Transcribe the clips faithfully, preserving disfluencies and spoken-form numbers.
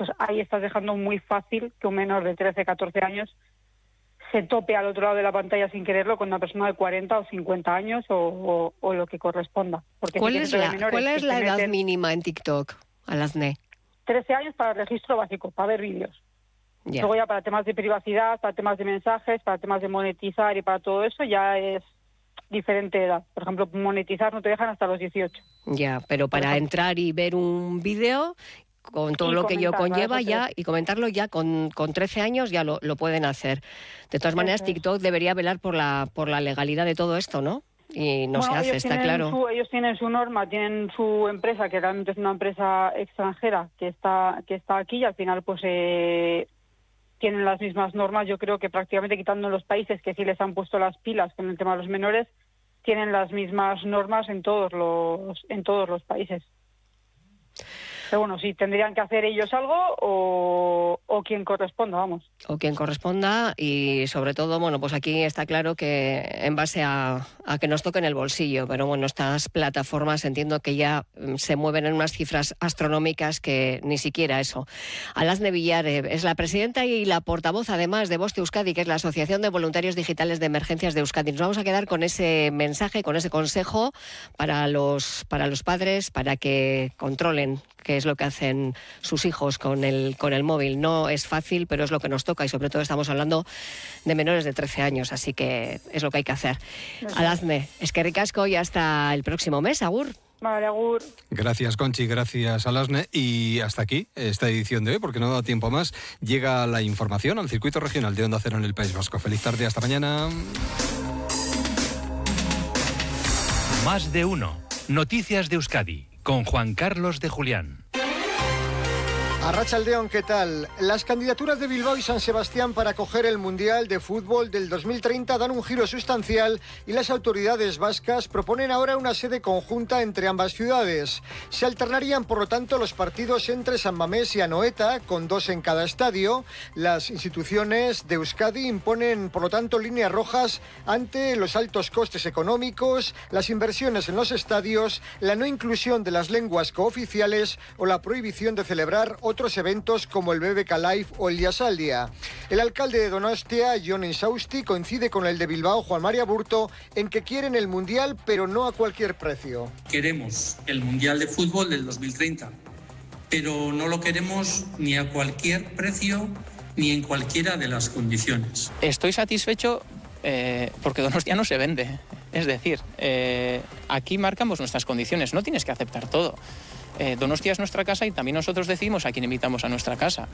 pues ahí estás dejando muy fácil que un menor de trece, catorce años se tope al otro lado de la pantalla sin quererlo con una persona de cuarenta o cincuenta años o, o, o lo que corresponda. Porque ¿Cuál sí es la, ¿cuál es la edad meten mínima en TikTok, Alazne? trece años para el registro básico, para ver vídeos. Yeah. Luego ya para temas de privacidad, para temas de mensajes, para temas de monetizar y para todo eso ya es diferente edad. Por ejemplo, monetizar no te dejan hasta los dieciocho. Ya, yeah, pero para entrar y ver un vídeo con todo y lo que ello conlleva ya trece. y comentarlo ya con, con trece años ya lo, lo pueden hacer. De todas maneras, Eso es. TikTok debería velar por la por la legalidad de todo esto, ¿no? Y no bueno, se hace, está claro. Su, ellos tienen su norma, tienen su empresa, que realmente es una empresa extranjera que está que está aquí y al final pues eh, tienen las mismas normas. Yo creo que prácticamente quitando los países que sí les han puesto las pilas con el tema de los menores, tienen las mismas normas en todos los en todos los países. Pero bueno, sí, tendrían que hacer ellos algo o, o quien corresponda, vamos. O quien corresponda y sobre todo, bueno, pues aquí está claro que en base a, a que nos toquen el bolsillo, pero bueno, estas plataformas entiendo que ya se mueven en unas cifras astronómicas que ni siquiera eso. Alazne Villar es la presidenta y la portavoz además de Voz Euskadi, que es la Asociación de Voluntarios Digitales de Emergencias de Euskadi. Nos vamos a quedar con ese mensaje, con ese consejo para los, para los padres, para que controlen qué es lo que hacen sus hijos con el con el móvil. No es fácil, pero es lo que nos toca y sobre todo estamos hablando de menores de trece años, así que es lo que hay que hacer. Alazne, es que ricasco y hasta el próximo mes, agur. Vale, agur. Gracias, Conchi, gracias, Alazne. Y hasta aquí esta edición de hoy, porque no da tiempo más. Llega la información al circuito regional de Onda Cero en el País Vasco. Feliz tarde, hasta mañana. Más de uno. Noticias de Euskadi con Juan Carlos de Julián. Arratsaldeon, ¿qué tal? Las candidaturas de Bilbao y San Sebastián para acoger el Mundial de Fútbol del dos mil treinta dan un giro sustancial y las autoridades vascas proponen ahora una sede conjunta entre ambas ciudades. Se alternarían, por lo tanto, los partidos entre San Mamés y Anoeta, con dos en cada estadio. Las instituciones de Euskadi imponen, por lo tanto, líneas rojas ante los altos costes económicos, las inversiones en los estadios, la no inclusión de las lenguas cooficiales o la prohibición de celebrar otros eventos como el B B K Live o el Yasaldia. El alcalde de Donostia, Jon Insausti, coincide con el de Bilbao, Juan María Burto, en que quieren el Mundial, pero no a cualquier precio. Queremos el Mundial de Fútbol del dos mil treinta, pero no lo queremos ni a cualquier precio ni en cualquiera de las condiciones. Estoy satisfecho eh, porque Donostia no se vende. Es decir, eh, aquí marcamos nuestras condiciones, no tienes que aceptar todo. Eh, Donostia es nuestra casa y también nosotros decidimos a quién invitamos a nuestra casa.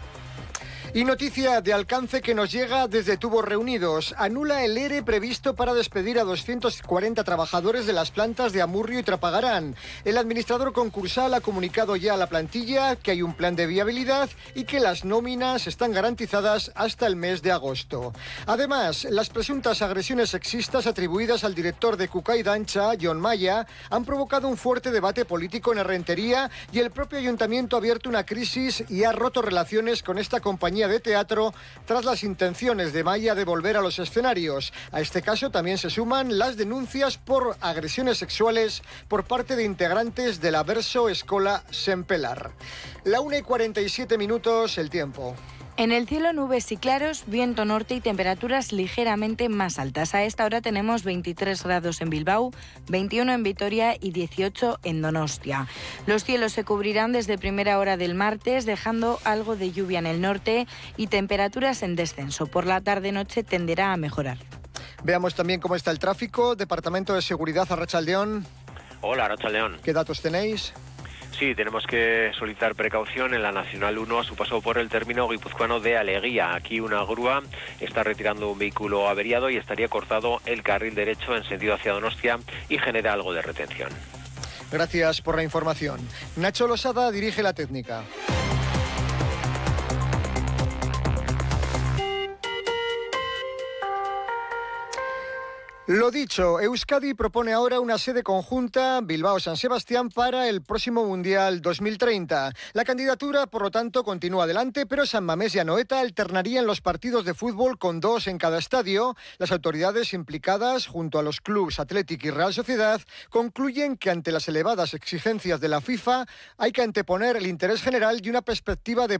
Y noticia de alcance que nos llega desde Tubos Reunidos. Anula el ERE previsto para despedir a doscientos cuarenta trabajadores de las plantas de Amurrio y Trapagarán. El administrador concursal ha comunicado ya a la plantilla que hay un plan de viabilidad y que las nóminas están garantizadas hasta el mes de agosto. Además, las presuntas agresiones sexistas atribuidas al director de Cucay Dancha, Jon Maya, han provocado un fuerte debate político en Errentería y el propio ayuntamiento ha abierto una crisis y ha roto relaciones con esta compañía de teatro tras las intenciones de Maya de volver a los escenarios. A este caso también se suman las denuncias por agresiones sexuales por parte de integrantes de la Verso Escola Sempelar. La una y cuarenta y siete minutos, el tiempo. En el cielo nubes y claros, viento norte y temperaturas ligeramente más altas. A esta hora tenemos veintitrés grados en Bilbao, veintiuno en Vitoria y dieciocho en Donostia. Los cielos se cubrirán desde primera hora del martes, dejando algo de lluvia en el norte y temperaturas en descenso. Por la tarde-noche tenderá a mejorar. Veamos también cómo está el tráfico. Departamento de Seguridad, Arratsaldeon. Hola, Arratsaldeon. ¿Qué datos tenéis? Sí, tenemos que solicitar precaución en la Nacional uno a su paso por el término guipuzcoano de Aleguía. Aquí una grúa está retirando un vehículo averiado y estaría cortado el carril derecho en sentido hacia Donostia y genera algo de retención. Gracias por la información. Nacho Losada dirige la técnica. Lo dicho, Euskadi propone ahora una sede conjunta Bilbao-San Sebastián para el próximo Mundial dos mil treinta. La candidatura, por lo tanto, continúa adelante, pero San Mamés y Anoeta alternarían los partidos de fútbol con dos en cada estadio. Las autoridades implicadas, junto a los clubes Athletic y Real Sociedad, concluyen que ante las elevadas exigencias de la FIFA hay que anteponer el interés general y una perspectiva de